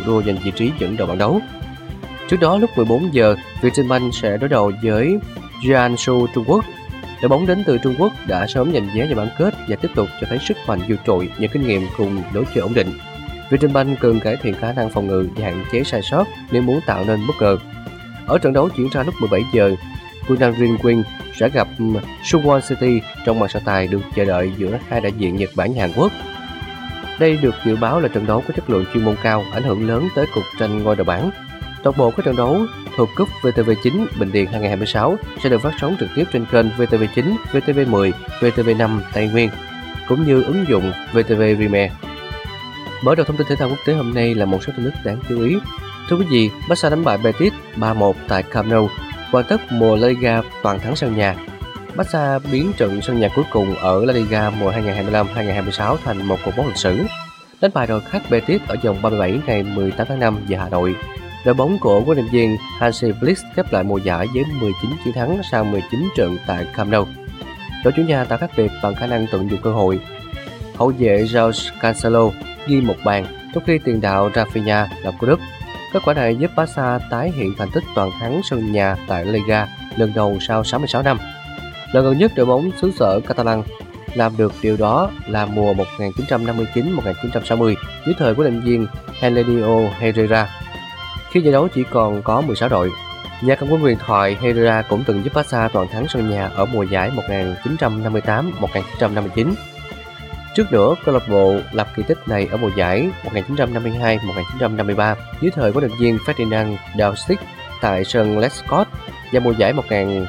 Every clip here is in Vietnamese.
đua giành vị trí dẫn đầu bảng đấu. Trước đó lúc 14 giờ, Vietinbank sẽ đối đầu với Jiangsu Trung Quốc. Đội bóng đến từ Trung Quốc đã sớm giành vé vào bán kết và tiếp tục cho thấy sức mạnh vượt trội nhờ kinh nghiệm cùng lối chơi ổn định. Vietinbank cần cải thiện khả năng phòng ngự và hạn chế sai sót nếu muốn tạo nên bất ngờ. Ở trận đấu diễn ra lúc 17 giờ, Kunang Rinkwin sẽ gặp Suwon City trong màn so tài được chờ đợi giữa hai đại diện Nhật Bản và Hàn Quốc. Đây được dự báo là trận đấu có chất lượng chuyên môn cao, ảnh hưởng lớn tới cuộc tranh ngôi đầu bảng. Toàn bộ các trận đấu thuộc cúp VTV9 Bình Điền 2026 sẽ được phát sóng trực tiếp trên kênh VTV9, VTV10, VTV5 Tây Nguyên, cũng như ứng dụng VTV Premier. Mở đầu thông tin thể thao quốc tế hôm nay là một số tin tức đáng chú ý. Thưa quý vị, Barca đánh bại Betis 3-1 tại Camp Nou, hoàn tất mùa La Liga toàn thắng sân nhà. Barca biến trận sân nhà cuối cùng ở La Liga mùa 2025-2026 thành một cột mốc lịch sử, đánh bại đội khách Betis ở vòng 37 ngày 18 tháng 5 về Hà Nội. Đội bóng của huấn luyện viên Hansi Flick khép lại mùa giải với 19 chiến thắng sau 19 trận tại Camp Nou. Đội chủ nhà tạo khác biệt bằng khả năng tận dụng cơ hội. Hậu vệ João Cancelo ghi một bàn, trong khi tiền đạo Rafinha lập cú đúp. Kết quả này giúp Barca tái hiện thành tích toàn thắng sân nhà tại Liga lần đầu sau 66 năm. Lần gần nhất đội bóng xứ sở Catalan làm được điều đó là mùa 1959-1960 dưới thời huấn luyện viên Helenio Herrera, khi giải đấu chỉ còn có 16 đội. Nhà cầm quân huyền thoại Herrera cũng từng giúp Barca toàn thắng sân nhà ở mùa giải 1958-1959. Trước nữa, câu lạc bộ lập kỳ tích này ở mùa giải 1952-1953 dưới thời huấn luyện viên Ferdinand Dalsic tại sân Lescott và mùa giải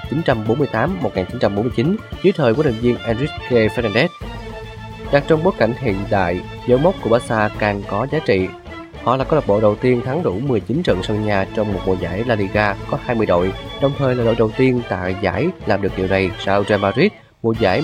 1948-1949 dưới thời huấn luyện viên Enrique Fernandez. Đặt trong bối cảnh hiện đại, dấu mốc của Barca càng có giá trị. Họ là câu lạc bộ đầu tiên thắng đủ 19 trận sân nhà trong một mùa giải La Liga có 20 đội, đồng thời là đội đầu tiên tại giải làm được điều này sau Real Madrid mùa giải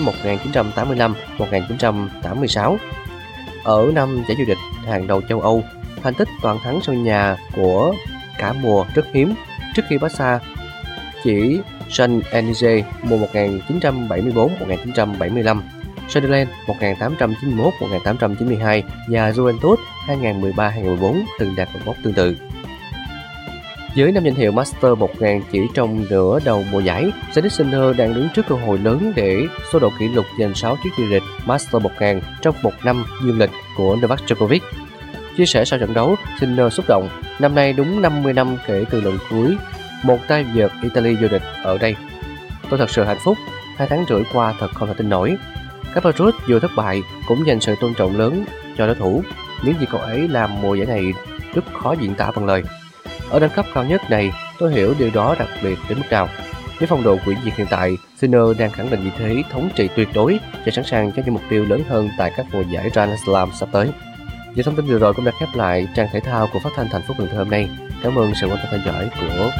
1985-1986. Ở năm giải vô địch hàng đầu châu Âu, thành tích toàn thắng sân nhà của cả mùa rất hiếm. Trước khi Barca chỉ Saint-Etienne mùa 1974-1975, Sunderland 1891-1892 và Juventus 2013-2014 từng đạt một mốc tương tự. Với 5 danh hiệu Master 1000 chỉ trong nửa đầu mùa giải, Jannik Sinner đang đứng trước cơ hội lớn để số độ kỷ lục giành 6 chiếc vô địch Master 1000 trong một năm dương lịch của Novak Djokovic. Chia sẻ sau trận đấu, Sinner xúc động: năm nay đúng 50 năm kể từ lần cuối một tay vợt Italy vô địch ở đây. Tôi thật sự hạnh phúc, 2 tháng rưỡi qua thật không thể tin nổi. Casper dù thất bại cũng dành sự tôn trọng lớn cho đối thủ. Những gì cậu ấy làm mùa giải này rất khó diễn tả bằng lời. Ở đẳng cấp cao nhất này, tôi hiểu điều đó đặc biệt đến mức nào. Với phong độ hủy diệt hiện tại, Sinner đang khẳng định vị thế thống trị tuyệt đối và sẵn sàng cho những mục tiêu lớn hơn tại các mùa giải Grand Slam sắp tới. Và thông tin vừa rồi cũng đã khép lại trang thể thao của Phát thanh Thành phố Cần Thơ hôm nay. Cảm ơn sự quan tâm theo dõi của